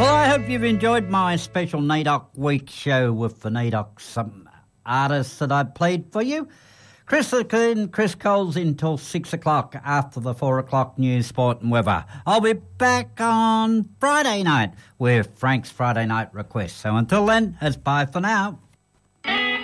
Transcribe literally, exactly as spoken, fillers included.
Well, I hope you've enjoyed my special NAIDOC Week show with the NAIDOC some artists that I played for you. Chris and Chris Coles until six o'clock after the four o'clock news, sport and weather. I'll be back on Friday night with Frank's Friday Night Request. So until then, it's bye for now.